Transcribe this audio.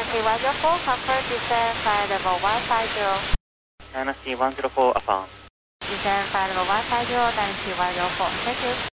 Dynasty 104, confirm descent flight level 150. Dynasty 104 affirm. Descent flight level 150, Dynasty 104. Thank you.